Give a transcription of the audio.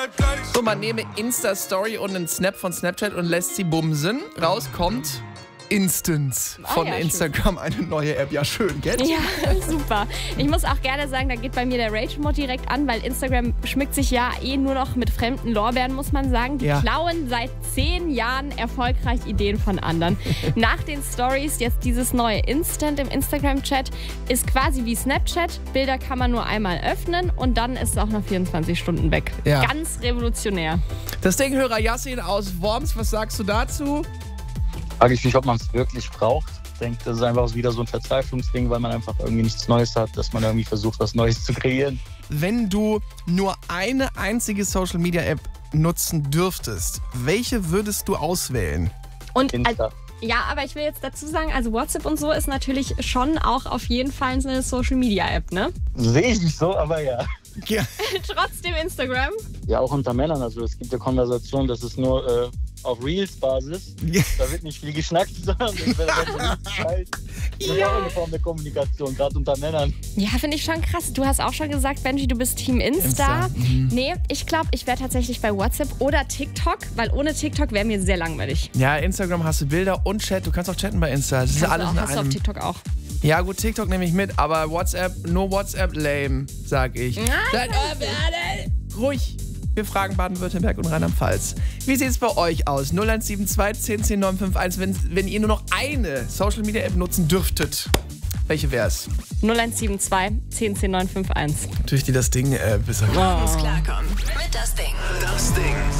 So, man nehme Insta-Story und einen Snap von Snapchat und lässt sie bumsen. Raus kommt Instance von Instagram, eine neue App. Ja, schön, gell? Ja, super. Ich muss auch gerne sagen, da geht bei mir der Rage-Mod direkt an, weil Instagram schmückt sich ja nur noch mit fremden Lorbeeren, muss man sagen. Die klauen seit 10 Jahren erfolgreich Ideen von anderen. Nach den Stories jetzt dieses neue Instant im Instagram-Chat ist quasi wie Snapchat. Bilder kann man nur einmal öffnen und dann ist es auch nach 24 Stunden weg. Ja. Ganz revolutionär. Das Ding-Hörer Yassin aus Worms, was sagst du dazu? Frage ich mich, ob man es wirklich braucht. Ich denke, das ist einfach wieder so ein Verzweiflungsding, weil man einfach irgendwie nichts Neues hat, dass man irgendwie versucht, was Neues zu kreieren. Wenn du nur eine einzige Social-Media-App nutzen dürftest, welche würdest du auswählen? Und Insta. ja, aber ich will jetzt dazu sagen, also WhatsApp und so ist natürlich schon auch auf jeden Fall eine Social-Media-App, ne? Sehe ich nicht so, aber ja. Ja. Trotzdem Instagram. Ja, auch unter Männern. Also es gibt ja Konversationen, das ist nur auf Reels-Basis. Ja. Da wird nicht viel geschnackt, sondern das wird Das ist auch eine Form der Kommunikation, gerade unter Männern. Ja, finde ich schon krass. Du hast auch schon gesagt, Benji, du bist Team Insta. Nee, ich glaube, ich wäre tatsächlich bei WhatsApp oder TikTok, weil ohne TikTok wäre mir sehr langweilig. Ja, Instagram hast du Bilder und Chat. Du kannst auch chatten bei Insta. Das ist ja alles in Hast du auf einem. TikTok auch? Ja gut, TikTok nehme ich mit, aber WhatsApp, nur WhatsApp lame, sag ich. Ruhig. Wir fragen Baden-Württemberg und Rheinland-Pfalz. Wie sieht es bei euch aus? 0172 10 10 951, wenn ihr nur noch eine Social-Media-App nutzen dürftet. Welche wär's? 0172 10 10 951. Natürlich die Das Ding-App. Morgens klarkommen mit Das Ding. Das Ding.